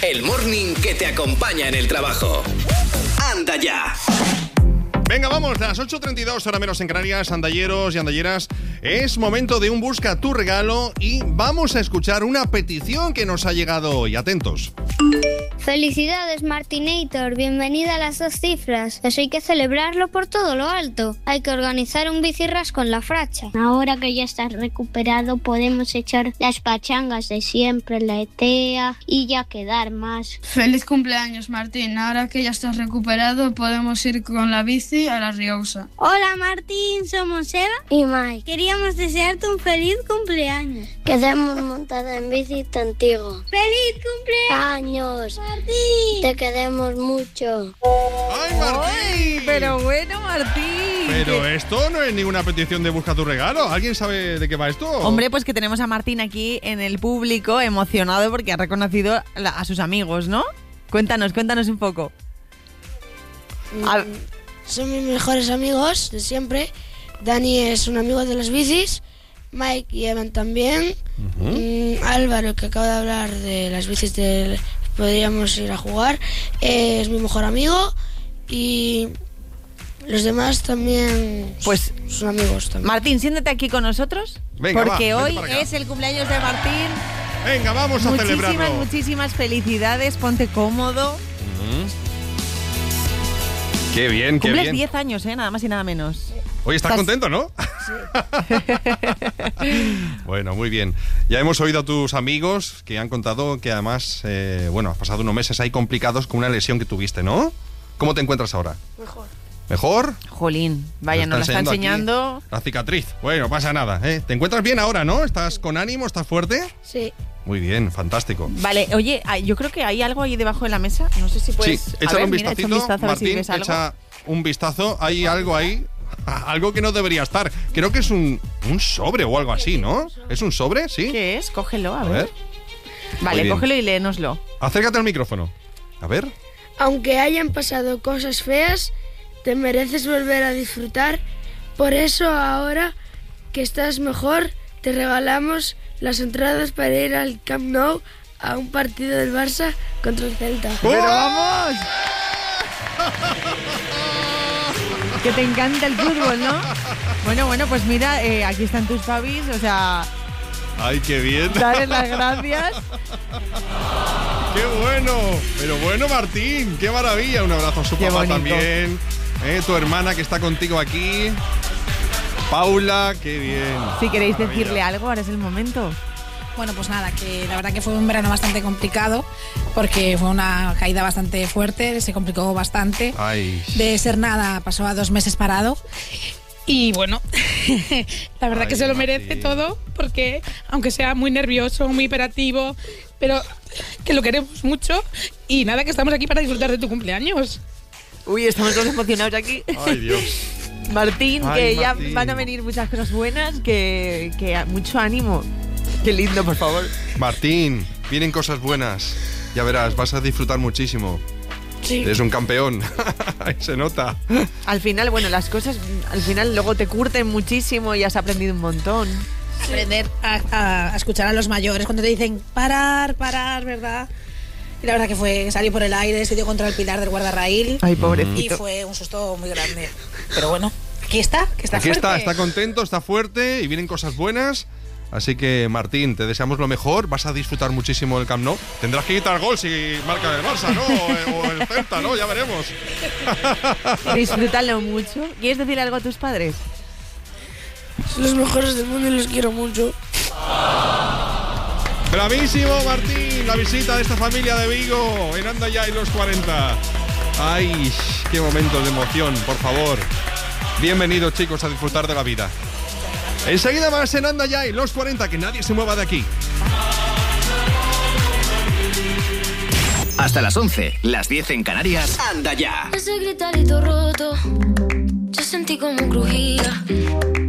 el morning que te acompaña en el trabajo. Anda ya. Venga, vamos, las 8:32, hora menos en Canarias, andalleros y andalleras. Es momento de un Busca tu Regalo y vamos a escuchar una petición que nos ha llegado hoy. Atentos. Felicidades, Martinator, bienvenida a las 2 cifras. Eso hay que celebrarlo por todo lo alto. Hay que organizar un bicirrasco en la Fracha. Ahora que ya estás recuperado, podemos echar las pachangas de siempre, la ETEA y ya quedar más. Feliz cumpleaños, Martín. Ahora que ya estás recuperado, podemos ir con la bici a la Rioja. Hola, Martín, somos Eva y Mike. Queríamos desearte un feliz cumpleaños. Queremos montar en bici contigo. ¡Feliz cumpleaños! Martín, Te queremos mucho. ¡Ay, Martín! ¡Ay, pero bueno, Martín! Pero esto no es ninguna petición de Busca tu Regalo. ¿Alguien sabe de qué va esto? Hombre, pues que tenemos a Martín aquí en el público, emocionado porque ha reconocido a sus amigos, ¿no? Cuéntanos un poco. Son mis mejores amigos de siempre. Dani es un amigo de las bicis, Mike y Evan también. Álvaro, que acaba de hablar de las bicis podríamos ir a jugar, es mi mejor amigo. Y los demás también pues, son amigos también. Martín, siéntate aquí con nosotros. Venga, porque va, hoy es el cumpleaños de Martín. Venga, vamos a celebrarlo. Muchísimas felicidades, ponte cómodo. Qué bien, qué bien. Cumples 10 años, nada más y nada menos. Oye, ¿estás contento, no? Sí. Bueno, muy bien. Ya hemos oído a tus amigos que han contado que además, has pasado unos meses ahí complicados con una lesión que tuviste, ¿no? ¿Cómo te encuentras ahora? Mejor. ¿Mejor? Jolín, vaya, nos la está enseñando. La cicatriz. Bueno, no pasa nada, ¿eh? ¿Te encuentras bien ahora, no? ¿Estás con ánimo? ¿Estás fuerte? Sí. Muy bien, fantástico. Vale, oye, yo creo que hay algo ahí debajo de la mesa. No sé si puedes... Sí, échale un vistacito, echa un vistazo, Martín, a ver si ves algo. echa un vistazo. Hay algo ahí, algo que no debería estar. Creo que es un sobre o algo así, ¿no? ¿Es un sobre? ¿Sí? ¿Qué es? Cógelo, a A ver. ver. Vale, Muy bien. cógelo y léenoslo. Acércate al micrófono. A ver. Aunque hayan pasado cosas feas, te mereces volver a disfrutar. Por eso ahora que estás mejor, te regalamos las entradas para ir al Camp Nou a un partido del Barça contra el Celta. ¡Pero vamos! Que te encanta el fútbol, ¿no? Bueno, pues mira, aquí están tus Fabis, o sea... ¡Ay, qué bien! Dale las gracias. ¡Qué bueno! Pero bueno, Martín, qué maravilla. Un abrazo a su Qué papá bonito. también. Tu hermana que está contigo aquí. Paula, qué bien. Si queréis Maravilla. decirle algo, ahora es el momento. Bueno, pues nada, que la verdad que fue un verano bastante complicado porque fue una caída bastante fuerte, se complicó bastante. Ay. De ser nada pasó a 2 meses parado. Y bueno, la verdad Ay, que se lo Martín. merece todo porque aunque sea muy nervioso, muy hiperactivo, pero que lo queremos mucho y nada, que estamos aquí para disfrutar de tu cumpleaños. Uy, estamos todos emocionados aquí. Ay, Dios. Martín, Ay, que ya Martín. van a venir muchas cosas buenas, que mucho ánimo. Qué lindo, por favor. Martín, vienen cosas buenas. Ya verás, vas a disfrutar muchísimo. Sí. Eres un campeón. Ahí se nota. Al final, bueno, las cosas al final luego te curten muchísimo y has aprendido un montón. Aprender a escuchar a los mayores cuando te dicen parar, ¿verdad? Y la verdad que fue salir por el aire, se dio contra el pilar del guardarraíl. Ay, Y pobrecito. fue un susto muy grande. Pero bueno, aquí está, que está Aquí fuerte. está contento, está fuerte y vienen cosas buenas. Así que, Martín, te deseamos lo mejor. Vas a disfrutar muchísimo del Camp Nou. Tendrás que quitar gol si marca el Barça, ¿no? O el Celta, ¿no? Ya veremos. Disfrútalo mucho. ¿Quieres decir algo a tus padres? Son los mejores del mundo y los quiero mucho. Bravísimo, Martín. La visita de esta familia de Vigo en Anda Ya y los 40. Ay, qué momentos de emoción, por favor. Bienvenidos, chicos, a disfrutar de la vida. Enseguida más en Anda Ya y los 40, que nadie se mueva de aquí. Hasta las 11, las 10 en Canarias. Anda Ya. Ese gritarito roto, yo sentí como crujía.